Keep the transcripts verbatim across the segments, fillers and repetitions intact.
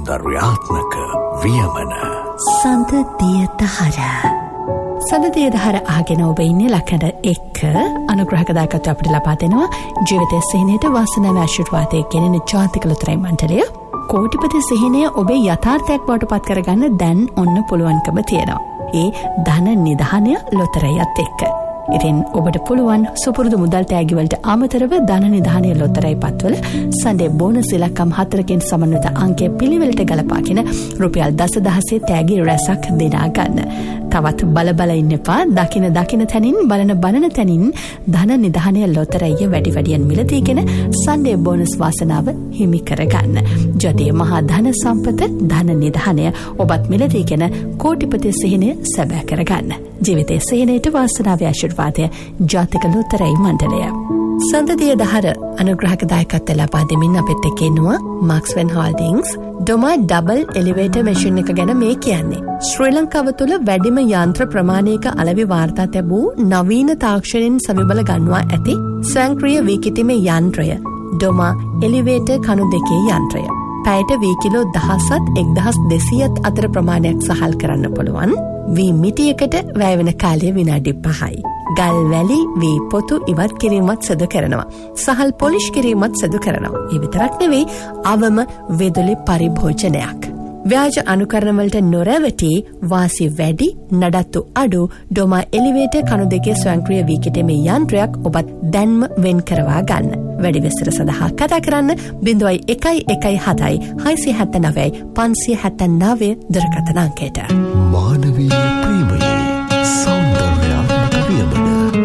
සෞන්දර්යාත්මක වියමන සඳදිය දහර. සඳදිය දහර ආගෙන ඔබ ඉන්නේ ලකඩ එක්ක අනුග්‍රහක දායකත්වය අපිට ලබා දෙනවා ජීවිතයේ සිහිනයට වාසනාව ආශිර්වාදයේ ගෙනෙන ජාතික ලොතරැයි මණ්ඩලය. කෝටිපති සිහිනය ඔබේ යථාර්ථයක් බවට පත් කරගන්න දැන් ඔන්න පුළුවන්කම තියෙනවා. ඒ ධන නිධානය ලොතරැයිත් එක්ක. ඉතින් ඔබට පුළුවන් සුපුරුදු මුදල් තෑගිවලට අමතරව ධන නිධානය ලොතරැයි පත්වල සන්ඩේ බෝනස් ඉලක්කම් හතරකින් සමන්විත අංකය පිළිවෙලට ගලපාගෙන රුපියල් දසදහසේ තෑගි රැසක් දිනා ගන්න. තවත් බල බල ඉන්න එපා. දකින දකින තැනින් බලන බලන තැනින් ධන නිධානය ලොතරැයිය වැඩි වැඩියෙන් මිලදීගෙන සන්ඩේ බෝනස් වාසනාව හිමි කරගන්න. ජාතිය මහා ධන සම්පත ධන නිධානය ඔබත් මිලදීගෙන කෝටිපති සිහිනය සැබෑ කරගන්න. ජීවිතයේ සිහිනයට වාසනාව ආශිර්වාදය ජාතික ලොතරැයි මණ්ඩලය. සඳදිය දහර අනුග්‍රහක දායකත්වය ලබා දෙමින් අපිට එක්කෙනවා මාක්ස්වෙන් හෝල්ඩින්ග්ස් ඩොමා ඩබල් එලිවේටර් මැෂින් එක ගැන මේ කියන්නේ. ශ්‍රී ලංකාව තුළ වැඩිම යන්ත්‍ර ප්‍රමාණයක අලෙවි වාර්තා ලැබූ නවීන තාක්ෂණයෙන් සවිබල ගන්වා ඇති ස්වයංක්‍රීය වීකිතීමේ යන්ත්‍රය ඩොමා එලිවේටර් කණු දෙකේ යන්ත්‍රය. පැයට වී කිලෝ දහසත් එක්දහස් දෙසීයත් අතර ප්‍රමාණයක් සහල් කරන්න පුළුවන්. වී මිටියකට වැය වෙන කාලය විනාඩි පහයි. ගල් වැලි වී පොතු ඉවත් කිරීමත් සිදු කරනවා. සහල් පොලිෂ් කිරීමත් සිදු කරනවා. ඒ විතරක් නෙවෙයි අවම විදුලි පරිභෝජනයක්. ව්‍යාජ අනුකරණවලට නොරැවටි වාසි වැඩි නඩත්තු අඩු ඩොමා එලිවේටර් කණු දෙකේ ස්වයංක්‍රීය වීකිතීමේ යන්ත්‍රයක් ඔබත් දැන්ම වෙන් කරවා ගන්න. වැඩි විස්තර සඳහා කතා කරන්න බිංදුවයි එකයි එකයි හතයි හයසිය හැත්තෑ නවයයි පන්සිය හැත්තෑ නවය දුරකථන අංකයට. මානවීය ප්‍රේමයේ සෞන්දර්යාත්මක වියමන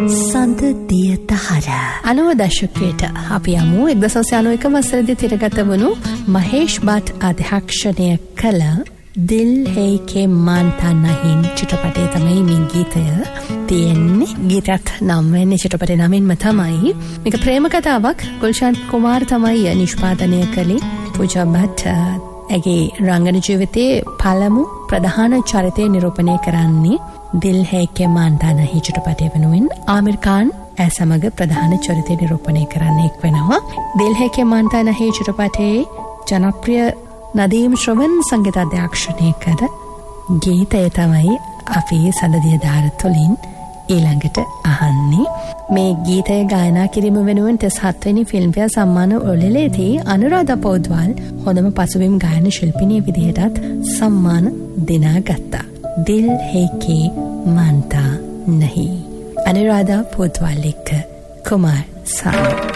සඳදිය දහර. අනව දශකයට අපි යමු එක්දහස් නවය එක වසරේදී තිරගත වුණු මහේෂ් බට් අධ්‍යක්ෂණය කළ දිල් හේ කේ මාන්තා නහින් චිත්‍රපටයේ තමයි මේ ගීතය තියෙන්නේ. ගීතත් නම් වෙන්නේ චිත්‍රපටයේ නමින්ම තමයි. මේක ප්‍රේම කතාවක්. ගුල්ෂාන් කුමාර් තමයි නිෂ්පාදනය කළේ. පූජා බට් ඇගේ රංගන ජීවිතයේ පළමු ප්‍රධාන චරිතය නිරූපණය කරන්නේ දිල් හේ කේ මාන්තා නහි චිත්‍රපටය වෙනුවෙන් ආමිර් ખાન ඇ සමග ප්‍රධාන චරිතය නිරූපණය කරන්න එක් වෙනවා. දිල් හේ කේ මාන්තා නහි චිත්‍රපටයේ ජනප්‍රිය නදීම් ශ්‍රවණ සංගීත අධ්‍යක්ෂණය කර ගීතය තමයි අපි සඳදිය දහර තුළින් ඊළඟට අහන්නේ. මේ ගීතය ගායනා කිරීම වෙනුවෙන් තිස් හත් වෙනි ෆිල්ම්ෆෙයාර් සම්මාන උළෙලේදී අනුරාධා පොද්වාල් හොඳම පසුබිම් ගායන ශිල්පිනිය විදිහටත් සම්මාන දිනා ගත්තා. දිල් හේ කේ මාන්තා නහි. අනුරාධා පොද්වාල් එක්ක කුමාර් සානු.